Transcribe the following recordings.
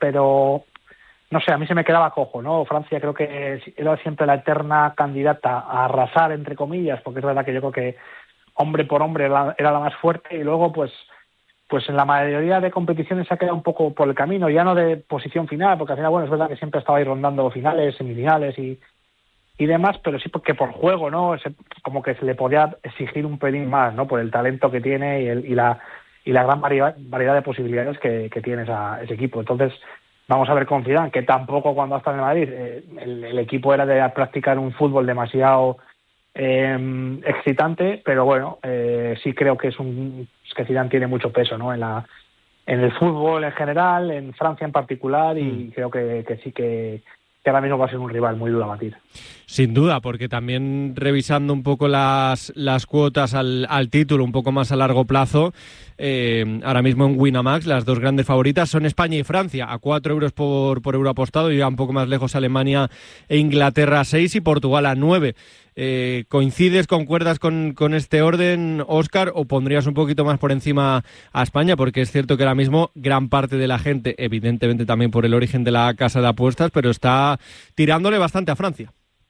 pero no sé, a mí se me quedaba cojo, ¿no? Francia creo que era siempre la eterna candidata a arrasar, entre comillas, porque es verdad que yo creo que hombre por hombre era la más fuerte, y luego pues en la mayoría de competiciones se ha quedado un poco por el camino, ya no de posición final, porque al final, bueno, es verdad que siempre estaba ahí rondando finales, semifinales y demás, pero sí porque por juego, ¿no? Como que se le podía exigir un pelín más, ¿no? Por el talento que tiene y la gran variedad de posibilidades que tiene ese equipo. Entonces, vamos a ver con Zidane, que tampoco cuando ha estado en Madrid el equipo era de practicar un fútbol demasiado excitante, pero bueno, sí creo que que Zidane tiene mucho peso, ¿no? En el fútbol en general, en Francia en particular, y creo que sí que ahora mismo va a ser un rival muy duro a batir. Sin duda, porque también revisando un poco las cuotas al título, un poco más a largo plazo, ahora mismo en Winamax las dos grandes favoritas son España y Francia, a 4 euros por euro apostado, y ya un poco más lejos Alemania e Inglaterra a 6 y Portugal a 9. ¿Coincides, concuerdas con este orden, Óscar, o pondrías un poquito más por encima a España? Porque es cierto que ahora mismo gran parte de la gente, evidentemente también por el origen de la casa de apuestas, pero está tirándole bastante a Francia.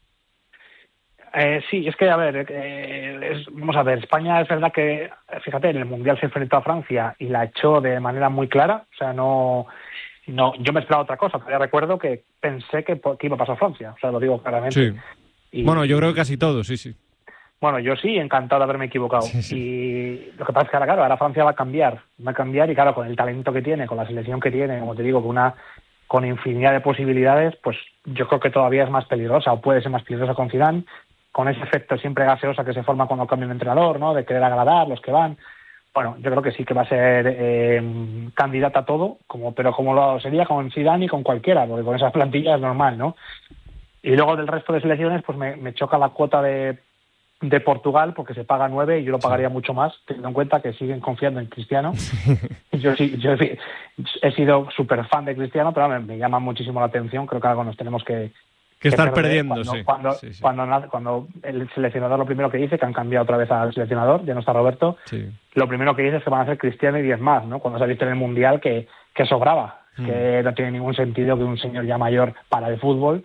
Sí, es que, a ver, vamos a ver, España es verdad que, fíjate, en el Mundial se enfrentó a Francia y la echó de manera muy clara, o sea, no, yo me esperaba otra cosa, pero ya recuerdo que pensé que iba a pasar Francia, o sea, lo digo claramente. Sí. Bueno, yo creo que casi todos, sí. Bueno, yo sí, encantado de haberme equivocado. Sí. Y lo que pasa es que ahora Francia va a cambiar, y claro, con el talento que tiene, con la selección que tiene, como te digo, con infinidad de posibilidades, pues yo creo que todavía es más peligrosa, o puede ser más peligrosa con Zidane, con ese efecto siempre gaseosa que se forma cuando cambia un entrenador, ¿no? De querer agradar los que van. Bueno, yo creo que sí que va a ser candidata a todo, pero como lo sería con Zidane y con cualquiera, porque con esas plantillas es normal, ¿no? Y luego del resto de selecciones, pues me choca la cuota de Portugal, porque se paga 9 y yo lo pagaría mucho más, teniendo en cuenta que siguen confiando en Cristiano. Yo he sido súper fan de Cristiano, pero me llama muchísimo la atención. Creo que algo nos tenemos que estar perdiendo, cuando el seleccionador lo primero que dice, que han cambiado otra vez al seleccionador, ya no está Roberto, lo primero que dice es que van a ser Cristiano y 10 más, ¿no? Cuando se ha visto en el Mundial que sobraba, que no tiene ningún sentido que un señor ya mayor para el fútbol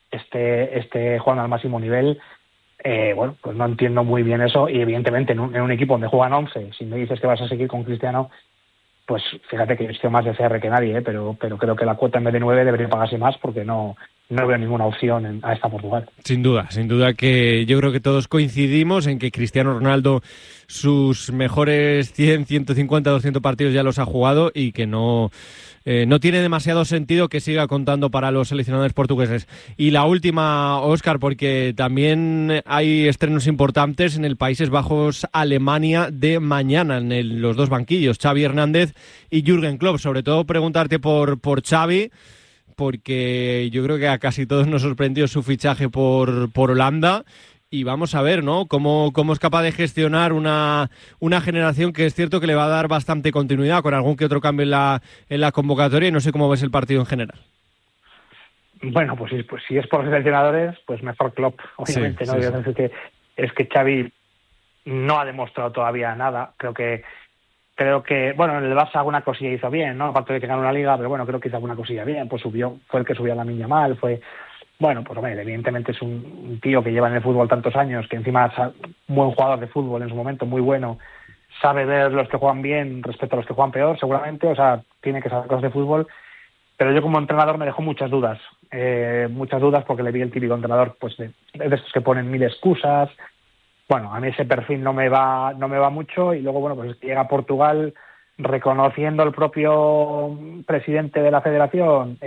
esté jugando al máximo nivel. Bueno, pues no entiendo muy bien eso, y evidentemente en un equipo donde juegan 11, si me dices que vas a seguir con Cristiano, pues fíjate que yo estoy más de CR que nadie, pero creo que la cuota en vez de 9 debería pagarse más, porque no veo ninguna opción a esta Portugal. Sin duda que yo creo que todos coincidimos en que Cristiano Ronaldo sus mejores 100, 150, 200 partidos ya los ha jugado, y que no tiene demasiado sentido que siga contando para los seleccionadores portugueses. Y la última, Óscar, porque también hay estrenos importantes en el Países Bajos-Alemania de mañana, en los dos banquillos, Xavi Hernández y Jürgen Klopp. Sobre todo preguntarte por Xavi, porque yo creo que a casi todos nos sorprendió su fichaje por Holanda, y vamos a ver, ¿no?, cómo es capaz de gestionar una generación que es cierto que le va a dar bastante continuidad, con algún que otro cambio en la convocatoria, y no sé cómo ves el partido en general. Bueno, pues si es por los seleccionadores, pues mejor Klopp, obviamente, ¿no? Sí. Es que Xavi no ha demostrado todavía nada. Creo que bueno, en el Barça alguna cosilla hizo bien, ¿no? Aparte de que ganó una liga, pero bueno, creo que hizo alguna cosilla bien, pues fue el que subió a Lamine Yamal, bueno, pues hombre, evidentemente es un tío que lleva en el fútbol tantos años, que encima es un buen jugador de fútbol en su momento, muy bueno, sabe ver los que juegan bien respecto a los que juegan peor, seguramente, o sea, tiene que saber cosas de fútbol, pero yo como entrenador me dejó muchas dudas porque le vi el típico entrenador, pues de estos que ponen mil excusas. Bueno, a mí ese perfil no me va mucho, y luego, bueno, pues llega a Portugal reconociendo el propio presidente de la federación,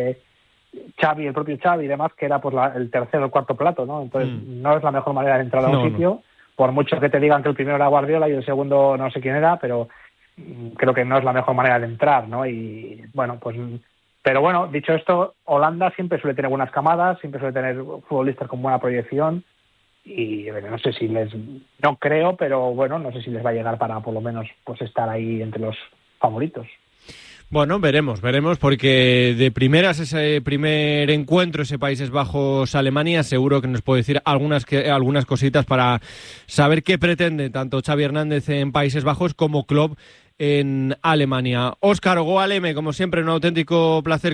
el propio Xavi y demás, que era pues el tercer o el cuarto plato, ¿no? Entonces no es la mejor manera de entrar a un sitio, por mucho que te digan que el primero era Guardiola y el segundo no sé quién era, pero creo que no es la mejor manera de entrar, ¿no? Y bueno, pues pero bueno, dicho esto, Holanda siempre suele tener buenas camadas, siempre suele tener futbolistas con buena proyección, y no sé si no creo, pero bueno, no sé si les va a llegar para por lo menos pues estar ahí entre los favoritos. Bueno, veremos, porque de primeras ese primer encuentro, ese Países Bajos-Alemania, seguro que nos puede decir algunas cositas para saber qué pretende tanto Xavi Hernández en Países Bajos como Klopp en Alemania. Óscar Goaleme, como siempre, un auténtico placer